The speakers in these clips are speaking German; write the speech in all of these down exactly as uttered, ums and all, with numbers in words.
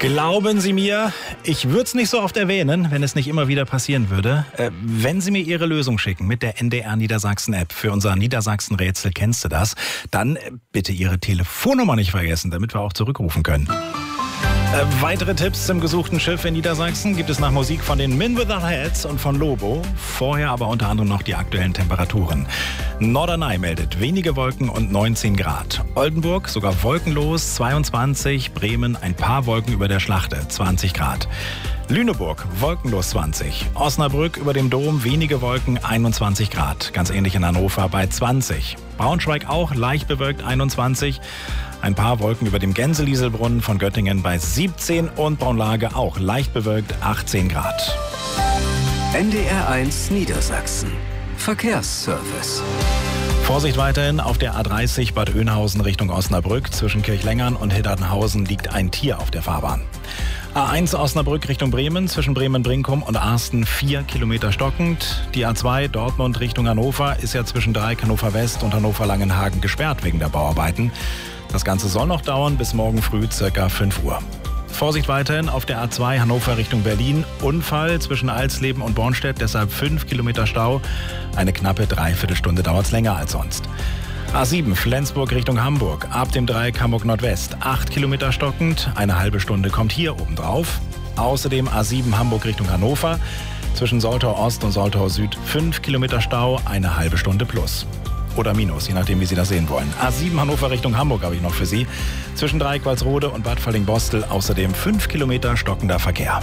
Glauben Sie mir, ich würde es nicht so oft erwähnen, wenn es nicht immer wieder passieren würde. Äh, wenn Sie mir Ihre Lösung schicken mit der N D R Niedersachsen-App für unser Niedersachsen-Rätsel, kennst du das? Dann äh, bitte Ihre Telefonnummer nicht vergessen, damit wir auch zurückrufen können. Äh, weitere Tipps zum gesuchten Schiff in Niedersachsen gibt es nach Musik von den Men Without Hats und von Lobo. Vorher aber unter anderem noch die aktuellen Temperaturen. Norderney meldet wenige Wolken und neunzehn Grad. Oldenburg sogar wolkenlos, zweiundzwanzig. Bremen ein paar Wolken über der Schlachte, zwanzig Grad. Lüneburg wolkenlos zwanzig. Osnabrück über dem Dom wenige Wolken, einundzwanzig Grad. Ganz ähnlich in Hannover bei zwanzig. Braunschweig auch leicht bewölkt, einundzwanzig. Ein paar Wolken über dem Gänselieselbrunnen von Göttingen bei siebzehn und Braunlage auch leicht bewölkt, achtzehn Grad. N D R eins Niedersachsen. Verkehrsservice. Vorsicht weiterhin auf der A dreißig Bad Oeynhausen Richtung Osnabrück. Zwischen Kirchlengern und Hildertenhausen liegt ein Tier auf der Fahrbahn. A eins Osnabrück Richtung Bremen, zwischen Bremen-Brinkum und Arsten vier Kilometer stockend. Die A zwei Dortmund Richtung Hannover ist ja zwischen Dreieck Hannover West und Hannover Langenhagen gesperrt wegen der Bauarbeiten. Das Ganze soll noch dauern bis morgen früh circa fünf Uhr. Vorsicht weiterhin auf der A zwei Hannover Richtung Berlin. Unfall zwischen Alsleben und Bornstedt, deshalb fünf Kilometer Stau. Eine knappe Dreiviertelstunde dauert es länger als sonst. A sieben Flensburg Richtung Hamburg. Ab dem Dreieck Hamburg Nordwest. acht Kilometer stockend. Eine halbe Stunde kommt hier oben drauf. Außerdem A sieben Hamburg Richtung Hannover. Zwischen Soltau Ost und Soltau Süd fünf Kilometer Stau. Eine halbe Stunde plus. Oder minus, je nachdem, wie Sie das sehen wollen. A sieben Hannover Richtung Hamburg habe ich noch für Sie. Zwischen Dreieck Walsrode und Bad Falling-Bostel außerdem fünf Kilometer stockender Verkehr.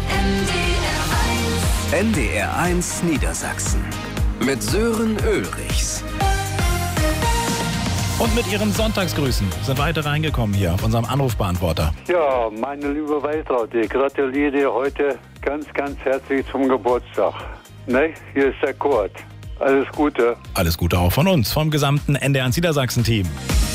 N D R eins Niedersachsen. Mit Sören Ulrichs. Und mit Ihren Sonntagsgrüßen sind weitere reingekommen hier auf unserem Anrufbeantworter. Ja, meine liebe Waltraud, ich gratuliere dir heute ganz, ganz herzlich zum Geburtstag. Ne? Hier ist der Kurt. Alles Gute. Alles Gute auch von uns, vom gesamten N D R eins Niedersachsen-Team.